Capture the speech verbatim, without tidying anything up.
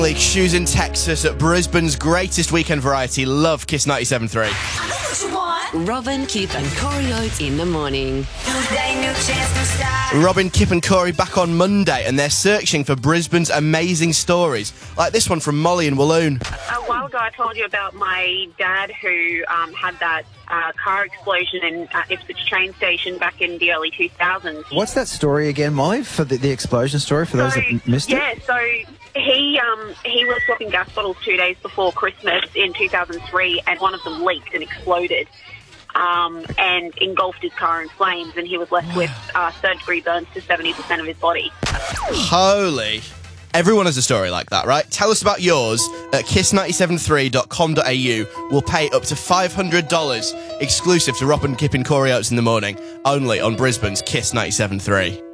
League shoes in Texas at Brisbane's greatest weekend variety. Love Kiss ninety-seven point three. Robin, Kip and Corey Oates in the morning. Robin, Kip and Corey back on Monday, and they're searching for Brisbane's amazing stories, like this one from Molly in Walloon. A while ago I told you about my dad who um, had that uh, car explosion in uh, Ipswich train station back in the early two thousands. What's that story again, Molly, for the, the explosion story, for those so, that missed yeah, it? Yeah, so he, um, he was swapping gas bottles two days before Christmas in two thousand three, and one of them leaked and exploded. Um, and engulfed his car in flames, and he was left with uh, third-degree burns to seventy percent of his body. Holy. Everyone has a story like that, right? Tell us about yours at kiss nine seven three dot com dot a u. We'll pay up to five hundred dollars exclusive to Robin, Kip and Corey Oates in the morning, only on Brisbane's Kiss ninety-seven point three.